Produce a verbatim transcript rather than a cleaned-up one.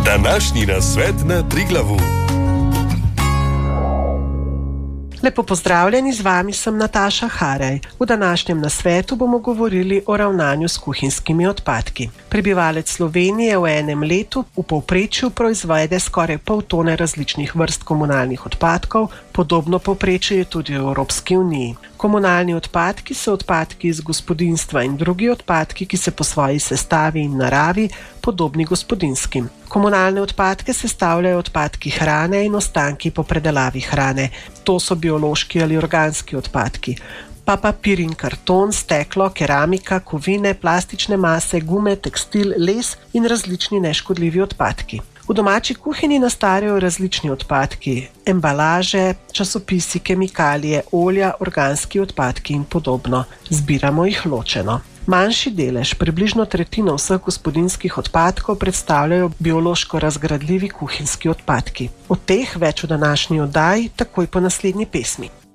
Današnji nasvet na Triglavu. Lepo pozdravljeni, z vami sem Nataša Harej. V današnjem nasvetu bomo govorili o ravnanju s kuhinjskimi odpadki. Prebivalec Slovenije v enem letu v povprečju proizvede skoraj pol tone različnih vrst komunalnih odpadkov, podobno povprečju je tudi v Evropski uniji. Komunalni odpadki so odpadki iz gospodinjstva in drugi odpadki, ki se po svoji sestavi in naravi podobni gospodinjskim. Komunalne odpadke sestavljajo odpadki hrane in ostanki po predelavi hrane. To so biološki ali organski odpadki. Pa papir in karton, steklo, keramika, kovine, plastične mase, gume, tekstil, les in različni neškodljivi odpadki. V domači kuhinji nastajajo različni odpadki, embalaže, časopisi, kemikalije, olja, organski odpadki in podobno. Zbiramo jih ločeno. Manjši delež, približno tretjino vseh gospodinjskih odpadkov, predstavljajo biološko razgradljivi kuhinjski odpadki. O teh več v današnji oddaji, takoj po naslednji pesmi.